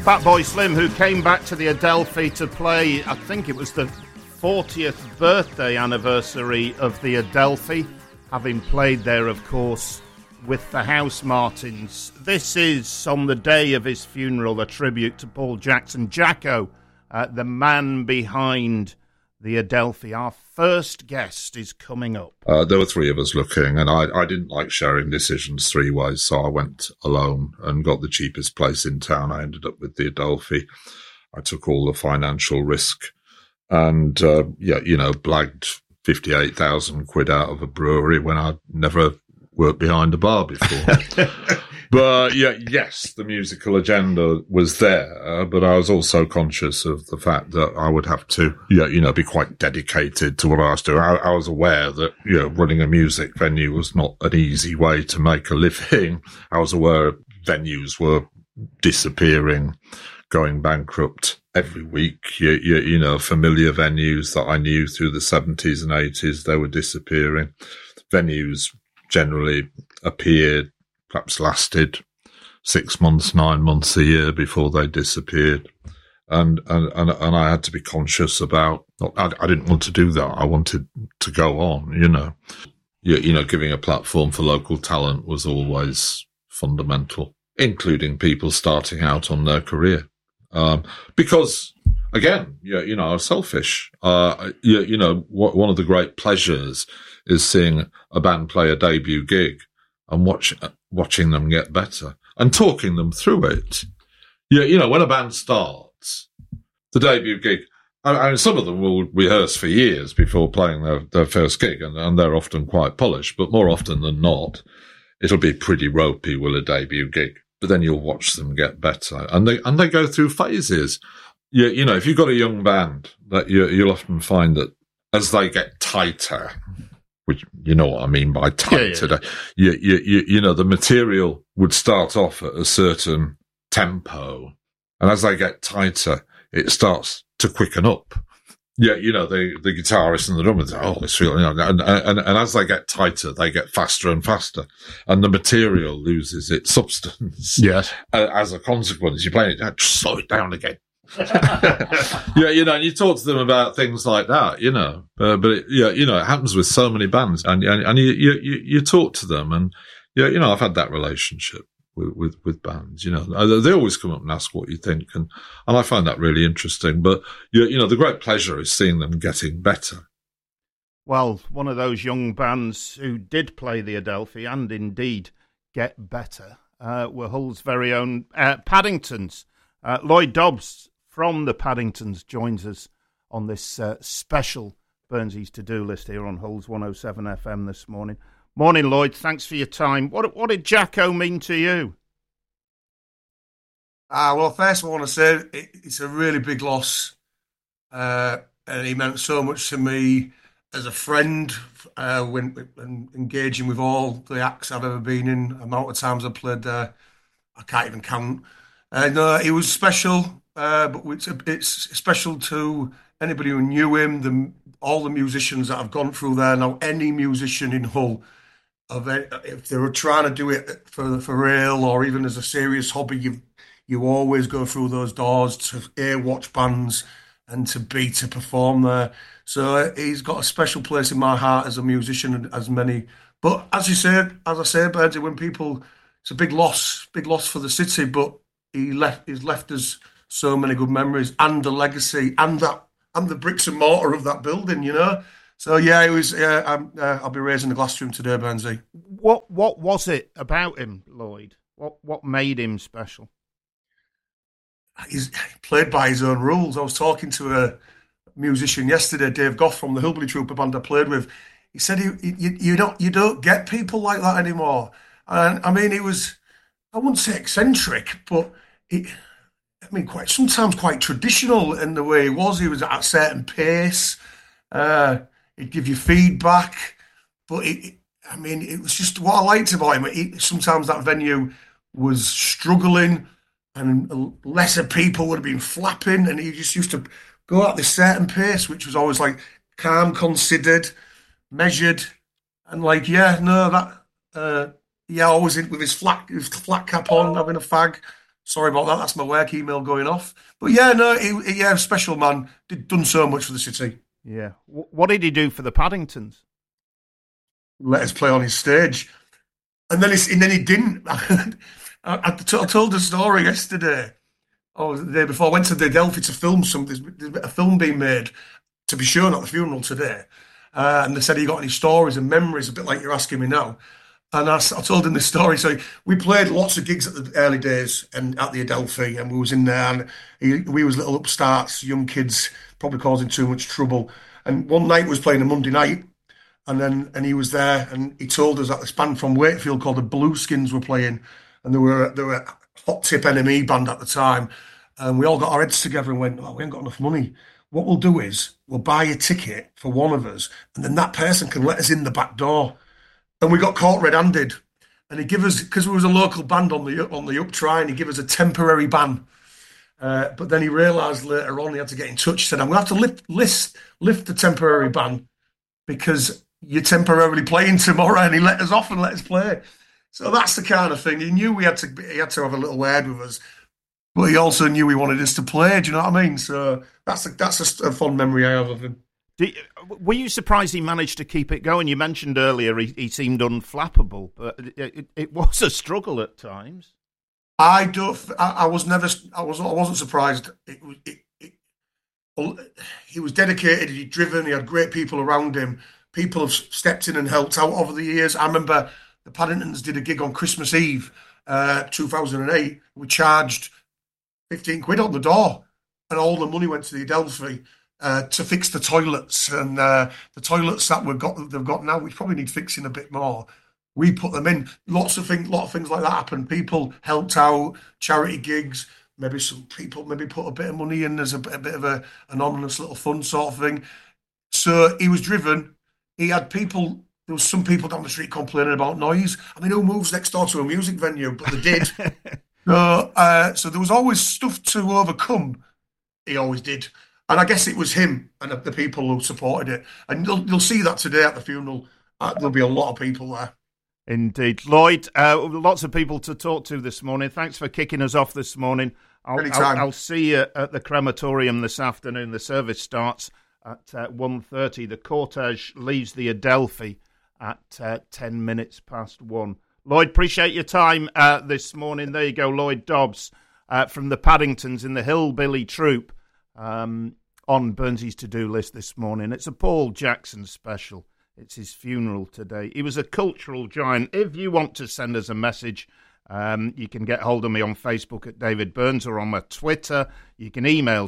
Fatboy Slim, who came back to the Adelphi to play, I think it was the 40th birthday anniversary of the Adelphi, having played there, of course, with the Housemartins. This is, on the day of his funeral, a tribute to Paul Jackson. Jacko, the man behind the Adelphi. Our first guest is coming up. There were three of us looking, and I didn't like sharing decisions three ways, so I went alone and got the cheapest place in town. I ended up with the Adelphi. I took all the financial risk and, blagged 58,000 quid out of a brewery when I'd never worked behind a bar before. But yes, the musical agenda was there, but I was also conscious of the fact that I would have to, be quite dedicated to what I was doing. I was aware that, running a music venue was not an easy way to make a living. I was aware venues were disappearing, going bankrupt every week. Familiar venues that I knew through the 70s and 80s, they were disappearing. Venues generally appeared, perhaps lasted 6 months, 9 months, a year before they disappeared. And I had to be conscious about, I didn't want to do that. I wanted to go on, giving a platform for local talent was always fundamental, including people starting out on their career. Because again, I was selfish. One of the great pleasures is seeing a band play a debut gig and watching them get better and talking them through it. When a band starts, the debut gig, I mean, some of them will rehearse for years before playing their first gig, and they're often quite polished, but more often than not, it'll be pretty ropey with a debut gig. But then you'll watch them get better, and they go through phases. If you've got a young band, that you'll often find that as they get tighter, which you know what I mean by tight today. The material would start off at a certain tempo, and as they get tighter, it starts to quicken up. The guitarist and the drummer say, "Oh, it's feeling," and as they get tighter, they get faster and faster, and the material loses its substance. Yes, as a consequence, you're playing it. Just slow it down again. And you talk to them about things like that, but it happens with so many bands, and you talk to them, and I've had that relationship with bands. They always come up and ask what you think, and I find that really interesting. But the great pleasure is seeing them getting better. Well, one of those young bands who did play the Adelphi and indeed get better were Hull's very own Paddingtons. Lloyd Dobbs from the Paddingtons joins us on this special Burnsy's To-Do list here on Hull's 107 FM this morning. Morning, Lloyd. Thanks for your time. What did Jacko mean to you? Well, first I want to say it's a really big loss. And he meant so much to me as a friend when engaging with all the acts I've ever been in. The amount of times I played there, I can't even count. And he was special. But it's special to anybody who knew him, all the musicians that have gone through there. Now, any musician in Hull, if they were trying to do it for real or even as a serious hobby, you always go through those doors to watch bands and to perform there. So he's got a special place in my heart as a musician, as many. Say, Bernsey, when people, it's a big loss for the city, but he's left us so many good memories and the legacy and the bricks and mortar of that building, So it was. I'll be raising the glass to him today, Bernsey. What was it about him, Lloyd? What made him special? He's played by his own rules. I was talking to a musician yesterday, Dave Goff from the Hillbilly Trooper band I played with. He said you don't get people like that anymore. And I mean, he was, I wouldn't say eccentric, but sometimes quite traditional in the way he was. He was at a certain pace. He'd give you feedback, but it was just what I liked about him. Sometimes that venue was struggling, and lesser people would have been flapping, and he just used to go at this certain pace, which was always like calm, considered, measured, and always with his flat cap on, having a fag. Sorry about that. That's my work email going off. But yeah, no, yeah, special man. Done so much for the city. Yeah. What did he do for the Paddingtons? Let us play on his stage. And then he didn't. I told the story yesterday. Oh, the day before. I went to the Adelphi to film something. There's a film being made, to be shown at the funeral today. And they said, he got any stories and memories, a bit like you're asking me now. And I told him this story. So we played lots of gigs at the early days and at the Adelphi, and we was in there, and we was little upstarts, young kids, probably causing too much trouble. And one night we was playing a Monday night, and he was there, and he told us that this band from Wakefield called the Blueskins were playing, and they were a hot tip NME band at the time. And we all got our heads together and went, "Oh, we ain't got enough money. What we'll do is we'll buy a ticket for one of us, and then that person can let us in the back door." And we got caught red-handed, and he gave us, because we was a local band on the up try, and he gave us a temporary ban. But then he realised later on he had to get in touch. He said, "I'm going to have to lift the temporary ban because you're temporarily playing tomorrow." And he let us off and let us play. So that's the kind of thing. He knew he had to have a little word with us, but he also knew he wanted us to play. Do you know what I mean? So that's a fond memory I have of him. Were you surprised he managed to keep it going? You mentioned earlier he seemed unflappable, but it was a struggle at times. I wasn't surprised. He was dedicated. He'd driven. He had great people around him. People have stepped in and helped out over the years. I remember the Paddingtons did a gig on Christmas Eve, 2008. We charged 15 quid on the door, and all the money went to the Adelphi. To fix the toilets, and the toilets that they've got now, which probably need fixing a bit more. We put them in. A lot of things like that happened. People helped out, charity gigs. Maybe some people put a bit of money in as a bit of an anonymous little fund sort of thing. So he was driven. He had people. There was some people down the street complaining about noise. I mean, who moves next door to a music venue? But they did. So there was always stuff to overcome. He always did. And I guess it was him and the people who supported it. And you'll see that today at the funeral. There'll be a lot of people there. Indeed. Lloyd, lots of people to talk to this morning. Thanks for kicking us off this morning. I'll see you at the crematorium this afternoon. The service starts at 1:30. The cortege leaves the Adelphi at 10 minutes past 1. Lloyd, appreciate your time this morning. There you go, Lloyd Dobbs from the Paddingtons in the Hillbilly Troupe. On Burnsy's to-do list this morning. It's a Paul Jackson special. It's his funeral today. He was a cultural giant. If you want to send us a message, you can get hold of me on Facebook at David Burns or on my Twitter. You can email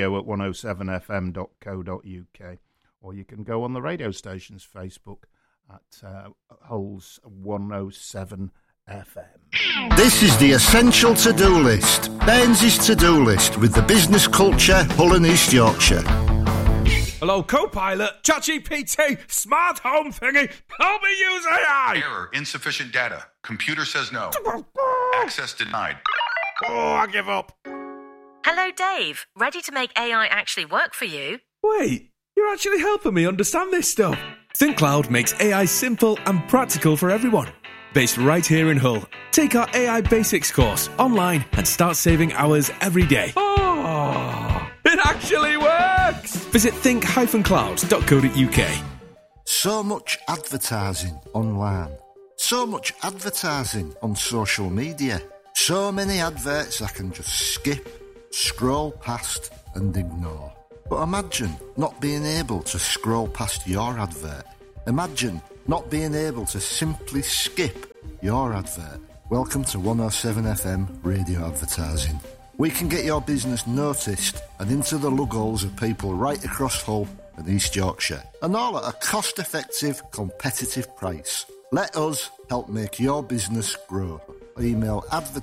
studio@107fm.co.uk, or you can go on the radio station's Facebook at Hull's 107 FM. This is the Essential To-Do List, Burns' to-do list with the business culture Hull and East Yorkshire. Hello, Copilot, ChatGPT, smart home thingy, help me use AI! Error, insufficient data. Computer says no. Access denied. Oh, I give up. Hello, Dave. Ready to make AI actually work for you? Wait, you're actually helping me understand this stuff. ThinkCloud makes AI simple and practical for everyone. Based right here in Hull. Take our AI Basics course online and start saving hours every day. Oh, it actually works! Visit think-cloud.co.uk. So much advertising online. So much advertising on social media. So many adverts I can just skip, scroll past and ignore. But imagine not being able to scroll past your advert. Imagine not being able to simply skip your advert. Welcome to 107 FM radio advertising. We can get your business noticed and into the lugholes of people right across Hull and East Yorkshire, and all at a cost-effective, competitive price. Let us help make your business grow. Email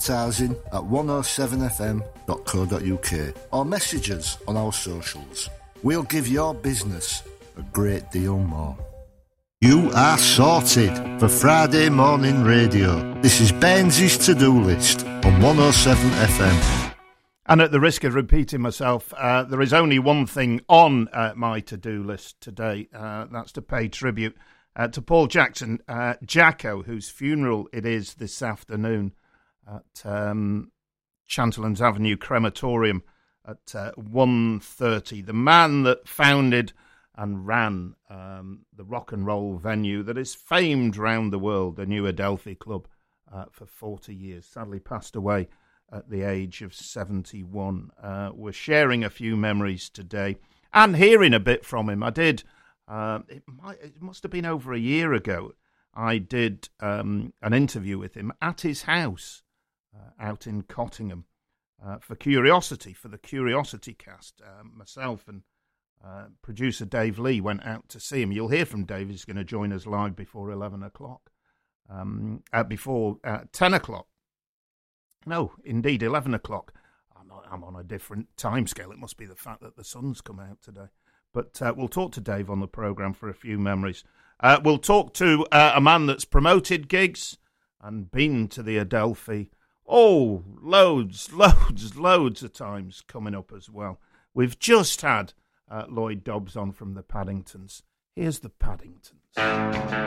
advertising@107fm.co.uk or message us on our socials. We'll give your business a great deal more. You are sorted for Friday morning radio. This is Burns' to-do list on 107 FM. And at the risk of repeating myself, there is only one thing on my to-do list today. That's to pay tribute to Paul Jackson, Jacko, whose funeral it is this afternoon at Chanterlands Avenue Crematorium at 1:30. The man that founded and ran the rock and roll venue that is famed round the world, the New Adelphi Club, for 40 years, sadly passed away at the age of 71. We're sharing a few memories today and hearing a bit from him. I did, it must have been over a year ago, I did an interview with him at his house out in Cottingham for Curiosity, for the Curiosity Cast. Myself and producer Dave Lee went out to see him. You'll hear from Dave. He's going to join us live before 11 o'clock. Before 10 o'clock. No, indeed, 11 o'clock. I'm on a different time scale. It must be the fact that the sun's come out today. But we'll talk to Dave on the programme for a few memories. We'll talk to a man that's promoted gigs and been to the Adelphi. Oh, loads of times coming up as well. We've just had Lloyd Dobbs on from the Paddingtons. Here's the Paddingtons.